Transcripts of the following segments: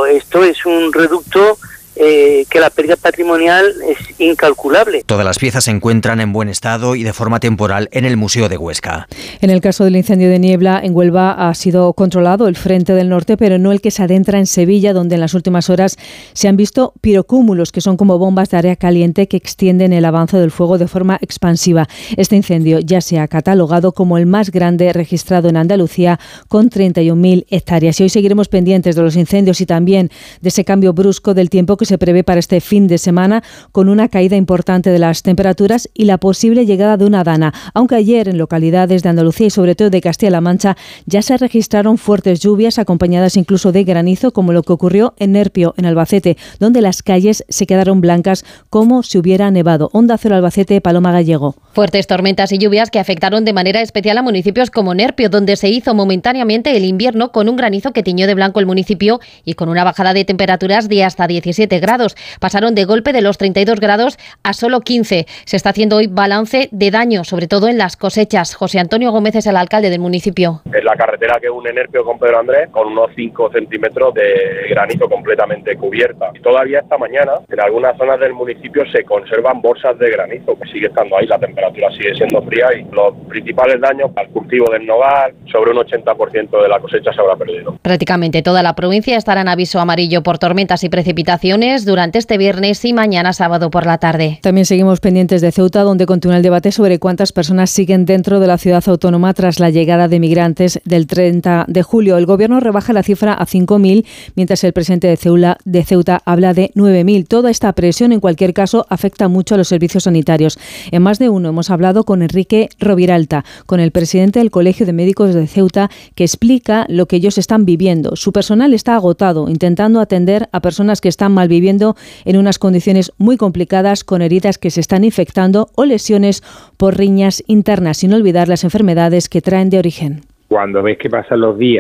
esto es un reducto que la pérdida patrimonial es incalculable. Todas las piezas se encuentran en buen estado y de forma temporal en el Museo de Huesca. En el caso del incendio de Niebla, en Huelva ha sido controlado el frente del norte, pero no el que se adentra en Sevilla, donde en las últimas horas se han visto pirocúmulos, que son como bombas de área caliente que extienden el avance del fuego de forma expansiva. Este incendio ya se ha catalogado como el más grande registrado en Andalucía, con 31.000 hectáreas. Y hoy seguiremos pendientes de los incendios y también de ese cambio brusco del tiempo que se prevé para este fin de semana, con una caída importante de las temperaturas y la posible llegada de una dana, aunque ayer en localidades de Andalucía y sobre todo de Castilla-La Mancha ya se registraron fuertes lluvias acompañadas incluso de granizo, como lo que ocurrió en Nerpio, en Albacete, donde las calles se quedaron blancas como si hubiera nevado. Onda Cero Albacete, Paloma Gallego. Fuertes tormentas y lluvias que afectaron de manera especial a municipios como Nerpio, donde se hizo momentáneamente el invierno con un granizo que tiñó de blanco el municipio y con una bajada de temperaturas de hasta 17 grados. Pasaron de golpe de los 32 grados a solo 15. Se está haciendo hoy balance de daño, sobre todo en las cosechas. José Antonio Gómez es el alcalde del municipio. Es la carretera que une Nerpio con Pedro Andrés, con unos 5 centímetros de granizo completamente cubierta. Y todavía esta mañana, en algunas zonas del municipio se conservan bolsas de granizo, que sigue estando ahí, la temperatura sigue siendo fría y los principales daños al cultivo del nogal, sobre un 80% de la cosecha se habrá perdido. Prácticamente toda la provincia estará en aviso amarillo por tormentas y precipitaciones durante este viernes y mañana sábado por la tarde. También seguimos pendientes de Ceuta, donde continúa el debate sobre cuántas personas siguen dentro de la ciudad autónoma tras la llegada de migrantes del 30 de julio. El gobierno rebaja la cifra a 5.000, mientras el presidente de Ceuta habla de 9.000. Toda esta presión, en cualquier caso, afecta mucho a los servicios sanitarios. En más de uno hemos hablado con Enrique Roviralta, con el presidente del Colegio de Médicos de Ceuta, que explica lo que ellos están viviendo. Su personal está agotado, intentando atender a personas que están mal viviendo en unas condiciones muy complicadas, con heridas que se están infectando o lesiones por riñas internas, sin olvidar las enfermedades que traen de origen. Cuando ves que pasan los días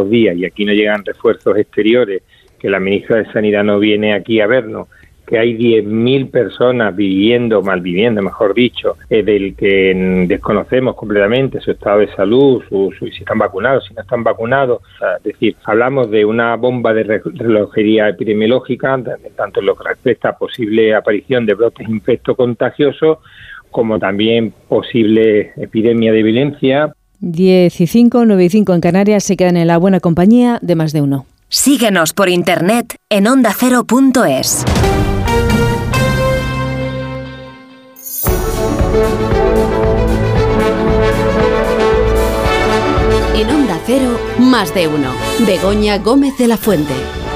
y aquí no llegan refuerzos exteriores, que la ministra de Sanidad no viene aquí a vernos, que hay 10.000 personas malviviendo, mejor dicho, del que desconocemos completamente su estado de salud, si están vacunados, si no están vacunados. O sea, es decir, hablamos de una bomba de relojería epidemiológica, tanto en lo que respecta a posible aparición de brotes infectocontagiosos, como también posible epidemia de violencia. 10:05, 9:05 en Canarias, se quedan en la buena compañía de Más de Uno. Síguenos por internet en ondacero.es. En Onda Cero, Más de Uno. Begoña Gómez de la Fuente.